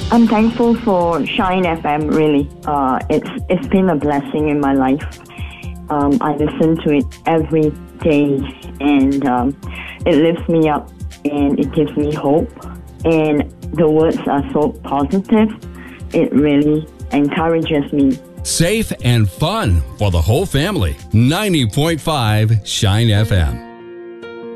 I'm thankful for Shine FM, really. It's been a blessing in my life. I listen to it every day, and it lifts me up, and it gives me hope. And the words are so positive. It really encourages me. Safe and fun for the whole family. 90.5 Shine FM.